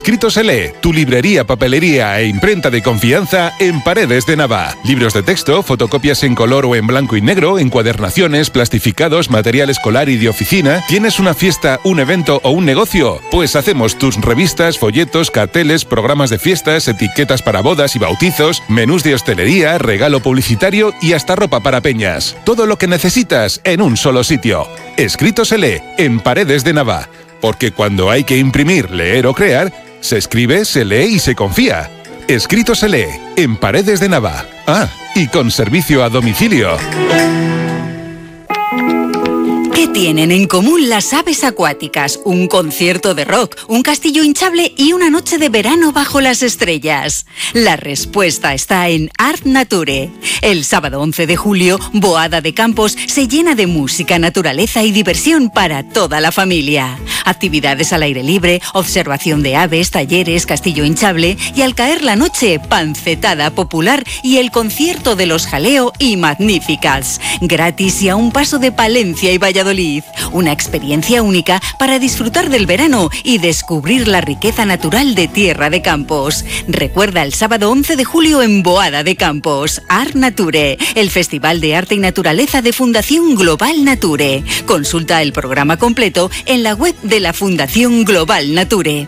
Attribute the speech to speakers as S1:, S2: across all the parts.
S1: Escrito se lee, tu librería, papelería e imprenta de confianza en Paredes de Nava. Libros de texto, fotocopias en color o en blanco y negro, encuadernaciones, plastificados, material escolar y de oficina. ¿Tienes una fiesta, un evento o un negocio? Pues hacemos tus revistas, folletos, carteles, programas de fiestas, etiquetas para bodas y bautizos, menús de hostelería, regalo publicitario y hasta ropa para peñas. Todo lo que necesitas en un solo sitio. Escrito se lee en Paredes de Nava. Porque cuando hay que imprimir, leer o crear, se escribe, se lee y se confía. Escrito se lee en Paredes de Nava. Ah, y con servicio a domicilio.
S2: ¿Qué tienen en común las aves acuáticas? Un concierto de rock, un castillo hinchable y una noche de verano bajo las estrellas. La respuesta está en Art Nature. El sábado 11 de julio, Boada de Campos se llena de música, naturaleza y diversión para toda la familia. Actividades al aire libre, observación de aves, talleres, castillo hinchable y al caer la noche, pancetada popular y el concierto de los Jaleo y Magníficas. Gratis y a un paso de Palencia y Valladolid. Una experiencia única para disfrutar del verano y descubrir la riqueza natural de Tierra de Campos. Recuerda el sábado 11 de julio en Boada de Campos, Art Nature, el Festival de Arte y Naturaleza de Fundación Global Nature. Consulta el programa completo en la web de la Fundación Global Nature.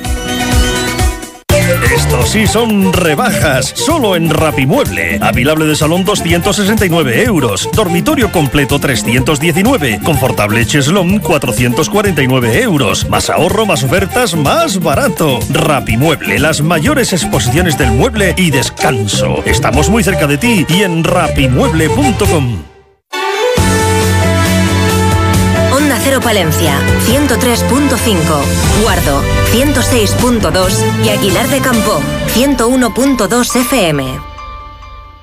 S3: Estos sí son rebajas, solo en Rapimueble. Avilable de salón 269 euros, dormitorio completo 319, confortable cheslón 449 euros. Más ahorro, más ofertas, más barato. Rapimueble, las mayores exposiciones del mueble y descanso. Estamos muy cerca de ti y en rapimueble.com.
S4: Onda Cero Palencia, 103.5, Guardo, 106.2 y Aguilar de Campo, 101.2 FM.